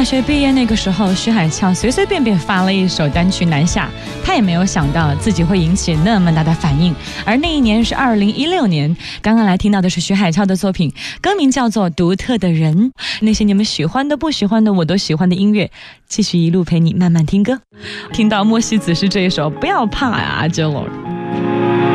大学毕业那个时候，徐海俏随随便便发了一首单曲南下，他也没有想到自己会引起那么大的反应。而那一年是2016年，刚刚来听到的是徐海俏的作品，歌名叫做《独特的人》。那些你们喜欢的不喜欢的我都喜欢的音乐，继续一路陪你慢慢听歌。听到莫西子诗这一首不要怕呀，阿杰罗